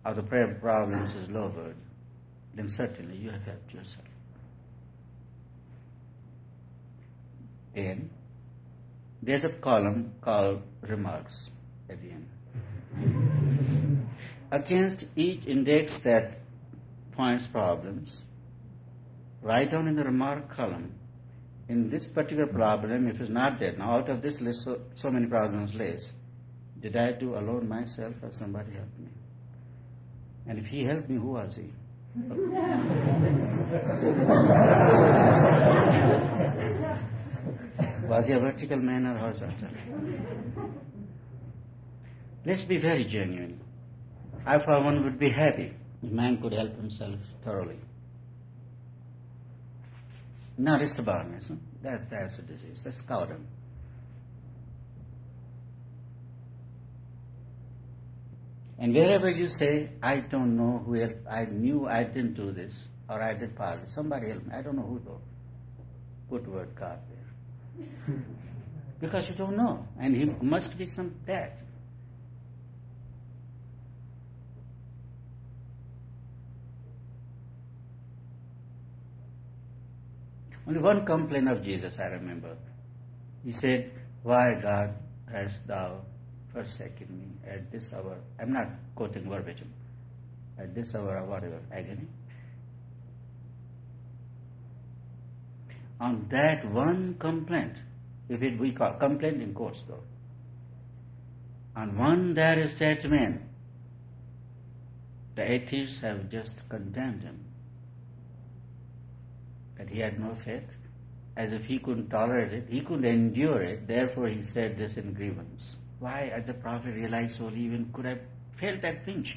of the problems is lowered, then certainly you have helped yourself. Then there's a column called remarks at the end. Against each index that points problems, write down in the remark column, in this particular problem, if it's not there, now out of this list, so many problems list, did I do alone myself or somebody helped me? And if he helped me, who was he? Was he a vertical man or horizontal? Let's be very genuine. I, for one, would be happy if man could help himself thoroughly. Not stubbornness. That's a disease. That's cowardom. And wherever you say, I don't know who helped, I knew I didn't do this, or I did part of it, somebody helped me, I don't know who though. Put word God there. Because you don't know, and he must be some bad. Only one complaint of Jesus I remember. He said, why, God, hast thou forsaken me at this hour? I'm not quoting verbatim. At this hour of whatever, agony. On that one complaint, if it we call complaint in quotes though, on one that statement, the atheists have just condemned him. That he had no faith, as if he couldn't tolerate it, he couldn't endure it, therefore he said this in grievance. Why, as the prophet realized so even could have felt that pinch?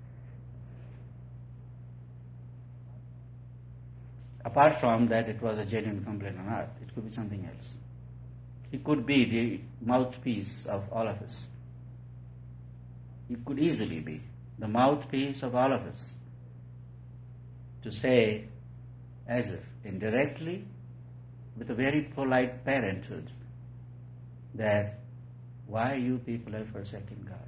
Apart from that it was a genuine complaint or not, it could be something else. He could be the mouthpiece of all of us. He could easily be the mouthpiece of all of us to say, as if indirectly, with a very polite parenthood, that why you people have forsaken God.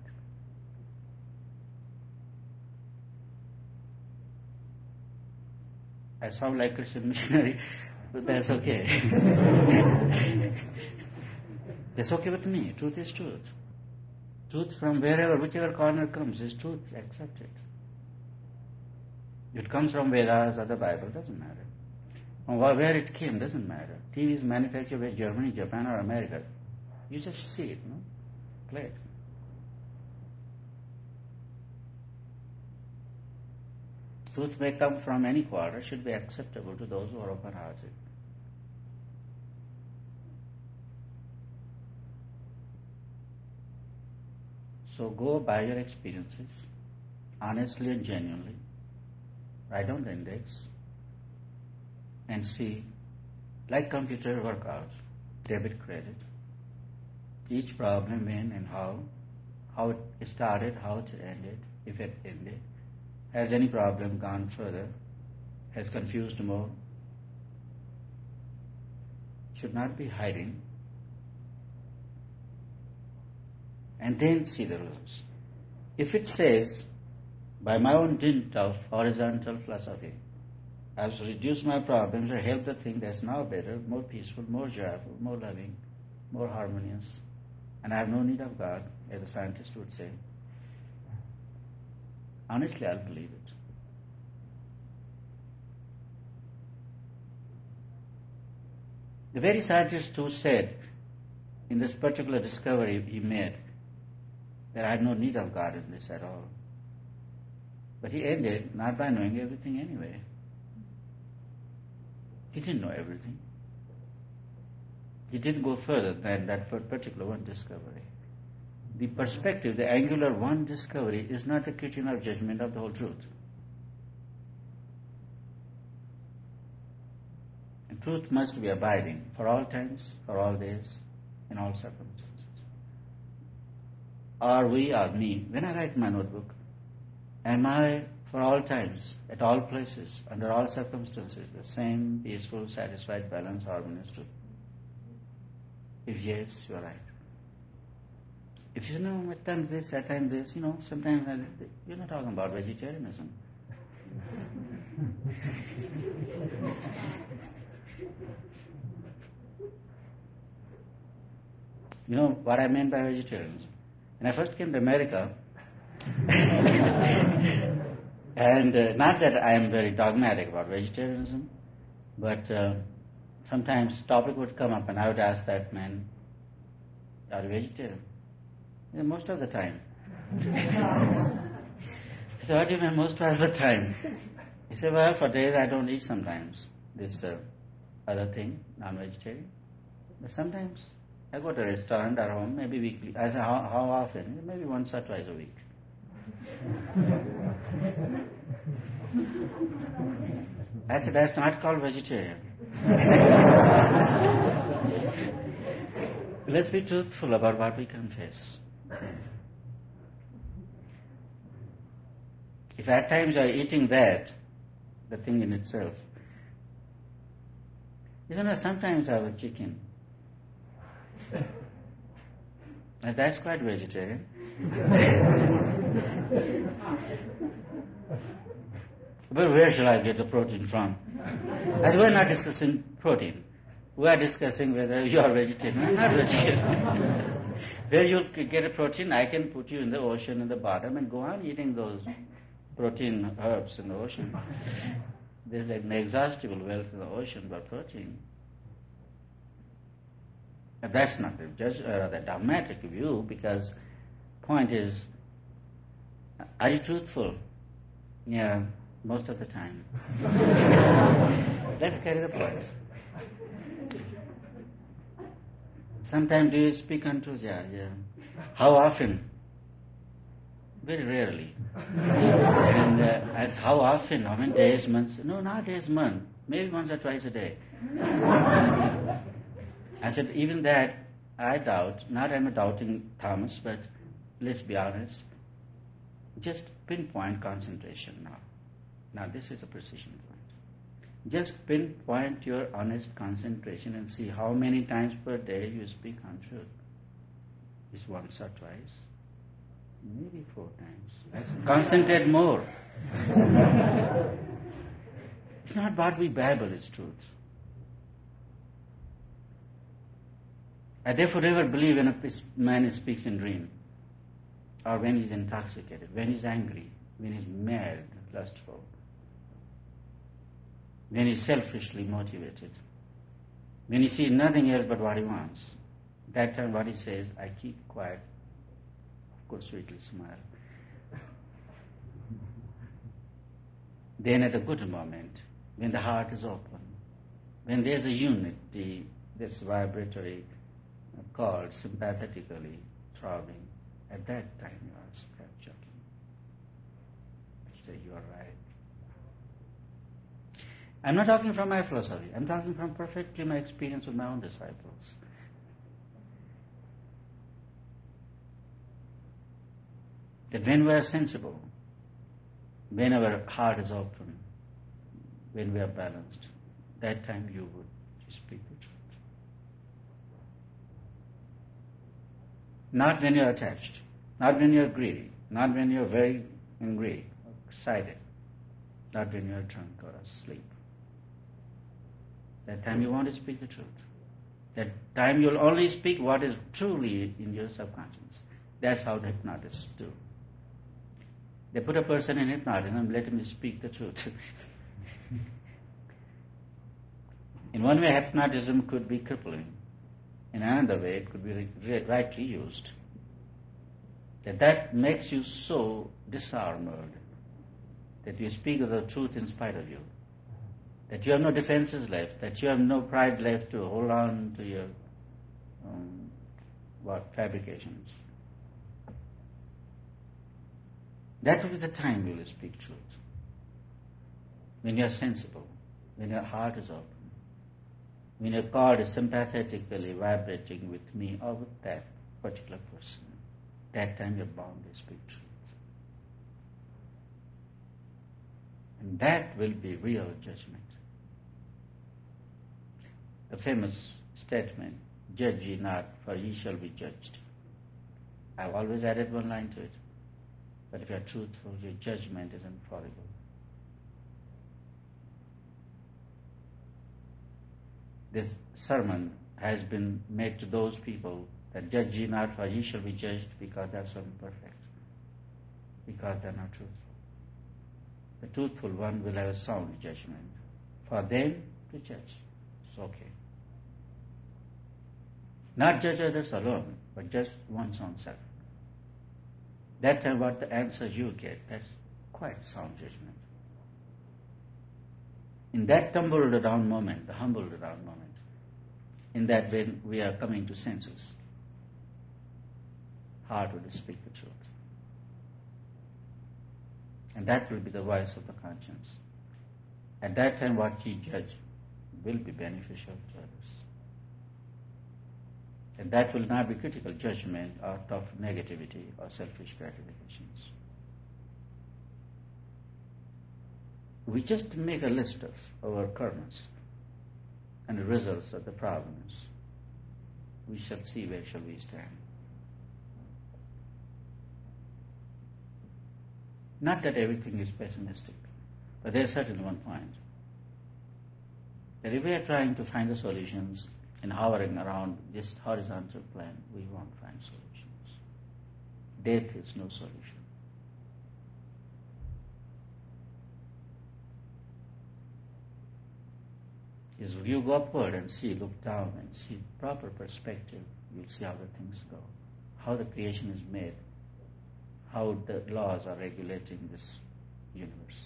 I sound like a Christian missionary, but that's okay. That's okay with me. Truth is truth. Truth from wherever, whichever corner comes is truth. Accept it. It comes from Vedas or the Bible, doesn't matter. From where it came, doesn't matter. TV is manufactured by Germany, Japan, or America. You just see it, no? Play it. Truth may come from any quarter, should be acceptable to those who are open-hearted. So go by your experiences, honestly and genuinely. Write down the index and see, like computer workout, debit, credit, each problem when and how it started, how it ended, if it ended. Has any problem gone further? Has confused more? Should not be hiding. And then see the results. If it says, by my own dint of horizontal philosophy, I've reduced my problems, I helped the thing that's now better, more peaceful, more joyful, more loving, more harmonious, and I have no need of God, as a scientist would say, honestly, I'll believe it. The very scientist who said, in this particular discovery he made, that I had no need of God in this at all. But he ended not by knowing everything anyway. He didn't know everything. He didn't go further than that particular one discovery. The perspective, the angular one discovery, is not a criterion of judgment of the whole truth. And truth must be abiding for all times, for all days, in all circumstances. Are we, or me, when I write my notebook, am I for all times, at all places, under all circumstances, the same peaceful, satisfied, balanced, harmonious truth? If yes, you are right. If you know, at times this, at times this, sometimes you're not talking about vegetarianism. You know what I meant by vegetarianism? When I first came to America, and not that I am very dogmatic about vegetarianism, but sometimes topic would come up and I would ask that man, are you vegetarian? Yeah, most of the time. I said, what do you mean most of the time? He said, well, for days I don't eat sometimes this other thing, non-vegetarian. But sometimes I go to a restaurant or home, maybe weekly. I said, how often? Maybe once or twice a week. I said, that's not called vegetarian. Let's be truthful about what we confess. If at times you are eating that, the thing in itself, sometimes I have a chicken. And that's quite vegetarian. But where shall I get the protein from? As we're not discussing protein. We are discussing whether you are vegetarian or not vegetarian. Where you get a protein, I can put you in the ocean in the bottom and go on eating those protein herbs in the ocean. There's an inexhaustible wealth in the ocean for protein. But that's not the dogmatic view, because point is, are you truthful? Yeah, most of the time. Let's carry the point. Sometimes do you speak untruth? Yeah. How often? Very rarely. And as how often? How many days, months? No, not days, month. Maybe once or twice a day. I said, even that, I doubt. Not I'm doubting Thomas, but let's be honest. Just pinpoint concentration now. Now this is a precision point. Just pinpoint your honest concentration and see how many times per day you speak untruth. Is once or twice? Maybe 4 times. Concentrate more. It's not what we babble, it's truth. I therefore never believe when a man speaks in dream, or when he's intoxicated, when he's angry, when he's mad, lustful, when he's selfishly motivated, when he sees nothing else but what he wants. That time what he says, I keep quiet, of course sweetly smile. Then at a good moment, when the heart is open, when there's a unity, this vibratory chord sympathetically throbbing, at that time you ask that gentleman. Say, you are right. I'm not talking from my philosophy. I'm talking from perfectly my experience with my own disciples. That when we are sensible, when our heart is open, when we are balanced, that time you would speak the truth. Not when you're attached, not when you're greedy, not when you're very angry, or excited, not when you're drunk or asleep. That time you want to speak the truth. That time you'll only speak what is truly in your subconscious. That's how the hypnotists do. They put a person in hypnotism and let him speak the truth. In one way, hypnotism could be crippling. In another way, it could be rightly used. That makes you so disarmored that you speak of the truth in spite of you. That you have no defenses left, that you have no pride left to hold on to your fabrications. That will be the time you will speak truth. When you are sensible, when your heart is open, when your chord is sympathetically vibrating with me or with that particular person, that time you're bound to speak truth. And that will be real judgment. The famous statement, judge ye not, for ye shall be judged. I've always added one line to it. But if you are truthful, your judgment is infallible. This sermon has been made to those people that judge ye not, for ye shall be judged, because they are so imperfect, because they are not truthful. The truthful one will have a sound judgment. For them to judge, it's okay. Not judge others alone, but judge one's own self. That time what the answer you get, that's quite sound judgment. In that tumbled down moment, the humbled down moment, in that when we are coming to senses, heart will speak the truth. And that will be the voice of the conscience. At that time what ye judge will be beneficial to others. And that will not be critical judgment out of negativity or selfish gratifications. We just make a list of our karmas and the results of the problems. We shall see where shall we stand. Not that everything is pessimistic, but there is certainly one point. That if we are trying to find the solutions and hovering around this horizontal plane, we won't find solutions. Death is no solution. As you go upward and see, look down and see proper perspective, you'll see how the things go, how the creation is made, how the laws are regulating this universe.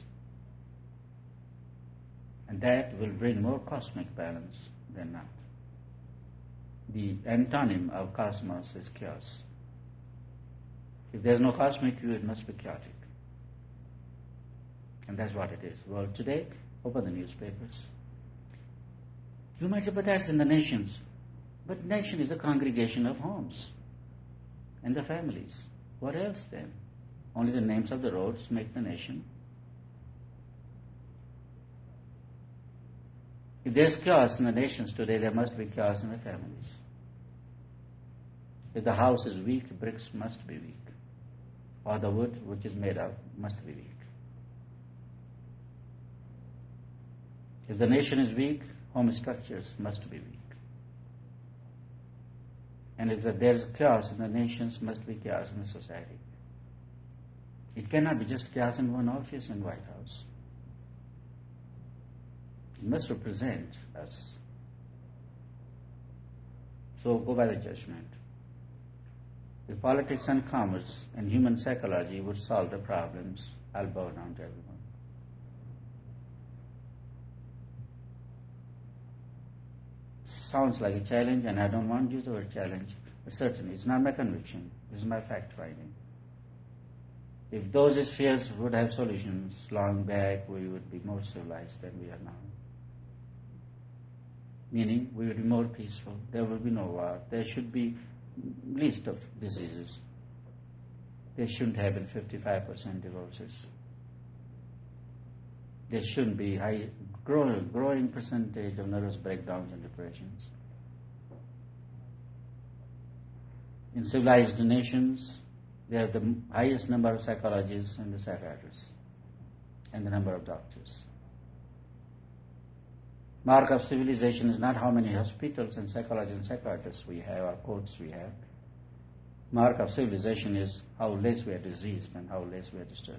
And that will bring more cosmic balance than not. The antonym of cosmos is chaos. If there's no cosmic view, it must be chaotic. And that's what it is. Well, today, open the newspapers. You might say, but that's in the nations. But nation is a congregation of homes and the families. What else then? Only the names of the roads make the nation. If there's chaos in the nations today, there must be chaos in the families. If the house is weak, bricks must be weak. Or the wood which is made of must be weak. If the nation is weak, home structures must be weak. And if there's chaos in the nations, must be chaos in the society. It cannot be just chaos in one office in White House. It must represent us. So go by the judgment. If politics and commerce and human psychology would solve the problems, I'll bow down to everyone. Sounds like a challenge, and I don't want to use the word challenge, but certainly it's not my conviction, it's my fact-finding. If those spheres would have solutions long back, we would be more civilized than we are now. Meaning, we would be more peaceful, there will be no war, there should be least of diseases. There shouldn't have been 55% divorces. There shouldn't be growing percentage of nervous breakdowns and depressions. In civilized nations, they have the highest number of psychologists and the psychiatrists, and the number of doctors. Mark of civilization is not how many hospitals and psychologists and psychiatrists we have, or courts we have. Mark of civilization is how less we are diseased and how less we are disturbed.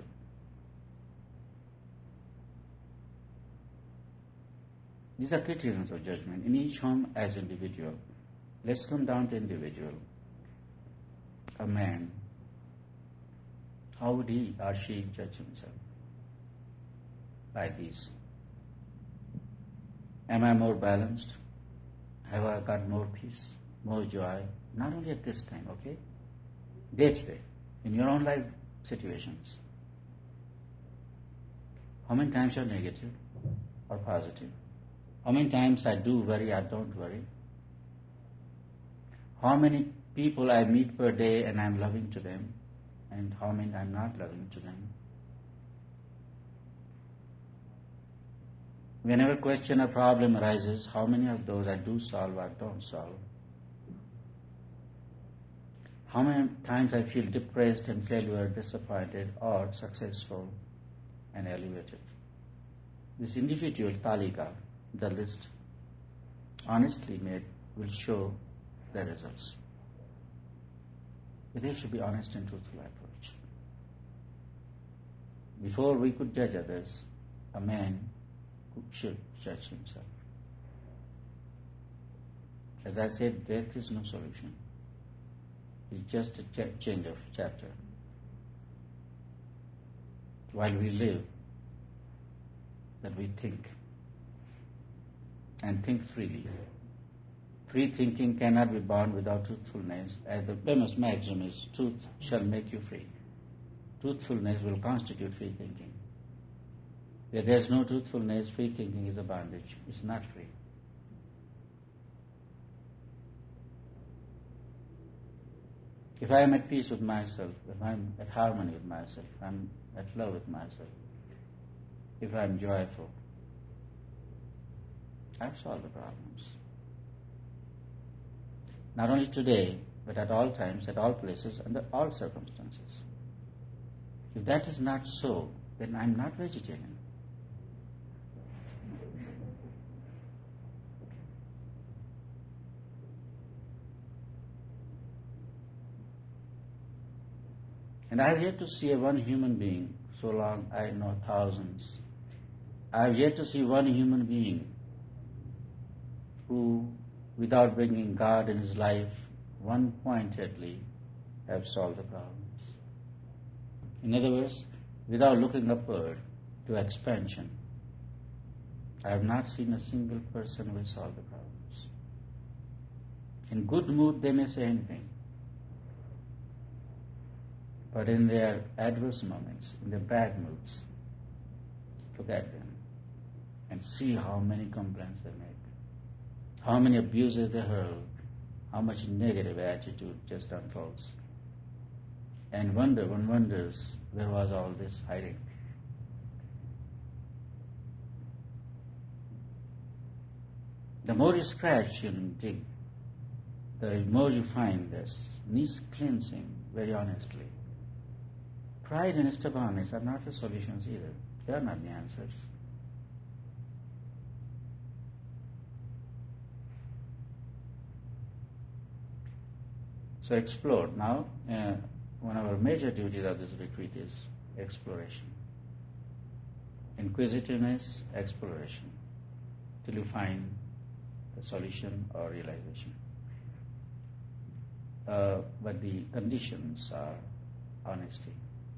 These are criterions of judgment. In each home as individual. Let's come down to individual. A man, how would he or she judge himself? By these. Am I more balanced? Have I got more peace, more joy? Not only at this time, okay? Day to day, in your own life situations. How many times you're negative or positive? How many times I do worry or don't worry? How many people I meet per day and I'm loving to them, and how many I'm not loving to them? Whenever question or problem arises, how many of those I do solve or don't solve? how many times I feel depressed and failure, disappointed, or successful and elevated. This individual talika, the list honestly made, will show the results. But there should be honest and truthful approach. Before we could judge others, a man should judge himself. As I said, death is no solution. It's just a change of chapter. While we live, that we think, and think freely. Free thinking cannot be bound without truthfulness, as the famous maxim is, truth shall make you free. Truthfulness will constitute free thinking. Where there is no truthfulness, free thinking is a bondage. It's not free. If I am at peace with myself, if I am at harmony with myself, if I am at love with myself, if I am joyful, I've solved the problems. Not only today, but at all times, at all places, under all circumstances. If that is not so, then I'm not vegetarian. And I have yet to see one human being, so long I know thousands. I have yet to see one human being who, without bringing God in his life, one-pointedly have solved the problems. In other words, without looking upward to expansion, I have not seen a single person who will solve the problems. In good mood, they may say anything. But in their adverse moments, in their bad moods, look at them and see how many complaints they make, how many abuses they hurl, how much negative attitude just unfolds. And one wonders, where was all this hiding? The more you scratch and dig, the more you find this needs cleansing very honestly. Pride and stubbornness are not the solutions either. They are not the answers. So explore. Now, one of our major duties of this retreat is exploration. Inquisitiveness, exploration, till you find the solution or realization. But the conditions are honesty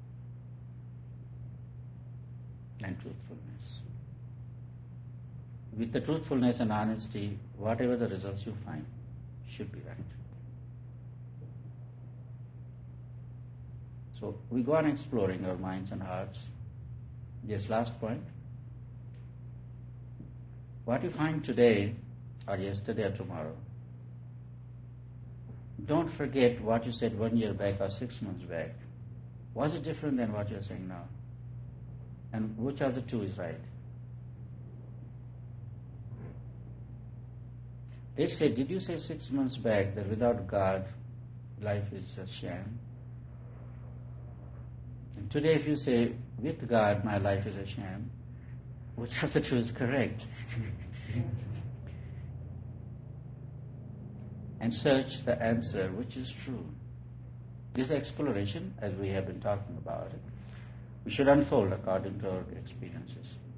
and truthfulness. With the truthfulness and honesty, whatever the results you find should be right. So we go on exploring our minds and hearts. Yes, last point. What you find today or yesterday or tomorrow, don't forget what you said 1 year back or 6 months back. Was it different than what you're saying now? And which of the two is right? They say, did you say 6 months back that without God, life is a sham? And today if you say, with God, my life is a sham, which of the two is correct? And search the answer, which is true. This exploration, as we have been talking about it, we should unfold according to our experiences.